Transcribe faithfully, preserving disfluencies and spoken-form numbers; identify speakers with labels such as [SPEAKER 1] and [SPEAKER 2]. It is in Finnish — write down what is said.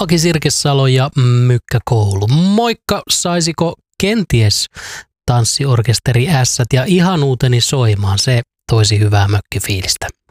[SPEAKER 1] Aki Sirkesalo ja Mykkä Koulu. Moikka, saisiko kenties tanssiorkesteri Ässät ja ihan uuteni soimaan? Se toisi hyvää mökkifiilistä.